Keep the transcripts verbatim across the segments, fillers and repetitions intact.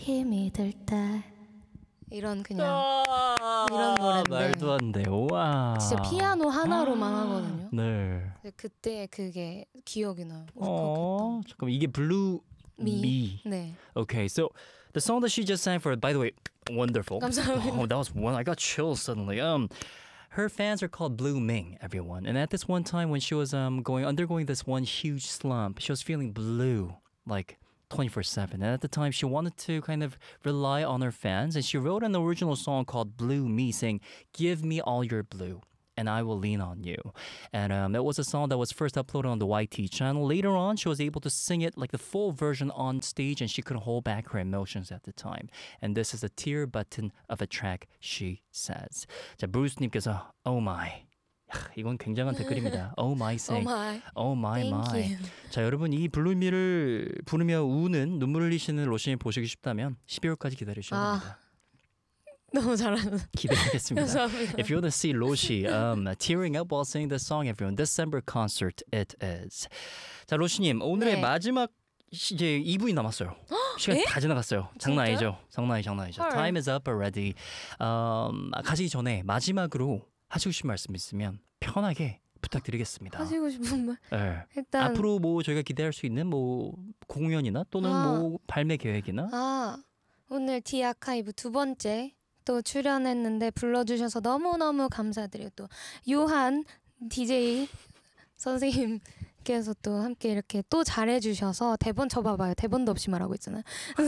힘이 들 때 이런 그냥 아, 이런 노래인데 말도 안 돼. 와. 진짜 피아노 하나로만 하거든요. 네. 근데 그때 그게 기억이 나요. 어, 울컥했던. 잠깐만 이게 Blue 미. Me. 네. Okay, so the song that she just sang for, by the way, wonderful. 감사합니다. Oh, that was one. I got chills suddenly. Um, her fans are called Blue Ming, everyone. And at this one time when she was um going undergoing this one huge slump, she was feeling blue, like twenty-four seven. And at the time, she wanted to kind of rely on her fans, and she wrote an original song called Blue Me, saying, "Give me all your blue, and I will lean on you." And um, it was a song that was first uploaded on the Y T channel. Later on, she was able to sing it like the full version on stage, and she couldn't hold back her emotions at the time. And this is a tear button of a track, she says. 자, 브루스님께서 Oh my. 이건 굉장한 댓글입니다. Oh my saying. Oh my. Oh my Thank my. you. 자, 여러분 이 블루미를 부르며 우는 눈물 흘리시는 로시님 보시고 싶다면 십이월까지 기다리셔야 아. 됩니다. 너무 잘하는. 기대하겠습니다. 감사합니다. If you want to see Roshi um, tearing up while singing this song, everyone, December concert it is. 자, 로시님 오늘의 네. 마지막 시, 이제 이 분이 남았어요. 시간 에? 다 지나갔어요. 장난 진짜요? 아니죠? 장난 아니 장난 아니죠. 헐. Time is up already. 음, 가시기 전에 마지막으로 하시고 싶은 말씀 있으면 편하게 부탁드리겠습니다. 하시고 싶은 말. 네. 일단 앞으로 뭐 저희가 기대할 수 있는 뭐 공연이나 또는 아. 뭐 발매 계획이나 아 오늘 디 아카이브 두 번째 또 출연했는데 불러주셔서 너무너무 감사드려요. 또 요한 디제이 선생님께서 또 함께 이렇게 또 잘해주셔서 대본 쳐봐봐요. 대본도 없이 말하고 있잖아요.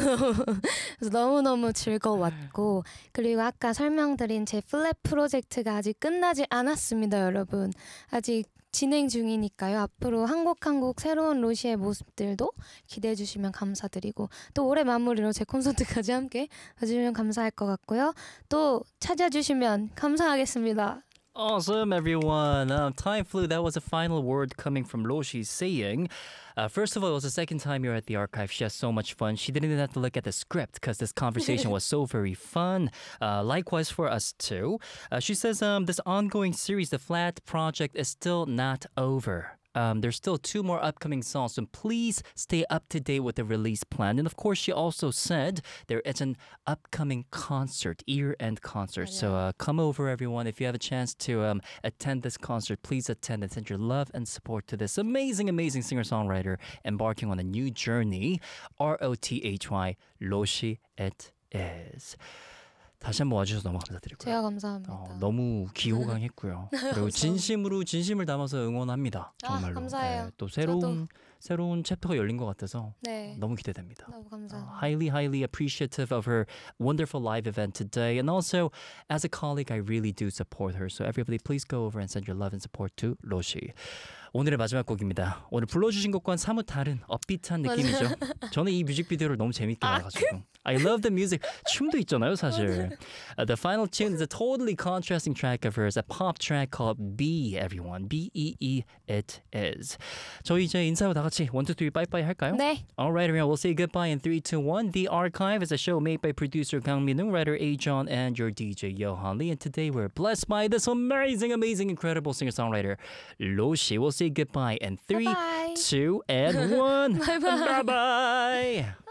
그래서 너무너무 즐거웠고 그리고 아까 설명드린 제 플랩 프로젝트가 아직 끝나지 않았습니다. 여러분 아직 진행 중이니까요. 앞으로 한 곡 한 곡 새로운 로시의 모습들도 기대해 주시면 감사드리고 또 올해 마무리로 제 콘서트까지 함께 봐주시면 감사할 것 같고요. 또 찾아주시면 감사하겠습니다. Awesome, everyone. Um, time flew. That was a final word coming from Roshi saying, uh, first of all, it was the second time you're at the archive. She has so much fun. She didn't even have to look at the script because this conversation was so very fun. Uh, likewise for us, too. Uh, she says um, this ongoing series, The Flat Project, is still not over. Um, there's still two more upcoming songs, so please stay up to date with the release plan. And of course, she also said there is an upcoming concert, year-end concert. So uh, come over, everyone. If you have a chance to um, attend this concert, please attend and send your love and support to this amazing, amazing singer-songwriter embarking on a new journey. R O T H Y, Roshi it is. 다시 한번 와주셔서 너무 감사드리고요. 제가 감사합니다. 어, 너무 기호강했고요. 그리고 진심으로 진심을 담아서 응원합니다. 정말로. 아, 감사해요. 네, 또 새로운 새로운 챕터가 열린 것 같아서 네. 너무 기대됩니다. 너무 Uh, 감사합니다. highly, highly appreciative of her wonderful live event today. And also, as a colleague, I really do support her. So everybody, please go over and send your love and support to Roshi. 오늘의 마지막 곡입니다. 오늘 불러주신 것과는 사뭇 다른 업비트한 느낌이죠. 저는 이 뮤직비디오를 너무 재밌게 봐가지고. I love the music. 춤도 있잖아요, 사실. Uh, the final tune is a totally contrasting track of hers, a pop track called B, everyone. B E E it is. 저희 이제 인사로 다 같이 one, two, three, 빠이빠이 할까요? 네. Alright, everyone, we'll say goodbye in three, two, one. The Archive is a show made by producer Kang Minung, writer A-John, and your D J Yohan Lee. And today we're blessed by this amazing, amazing, incredible singer-songwriter, Roshi. We'll say goodbye in three, Bye-bye. two, and one. Bye-bye. Bye-bye.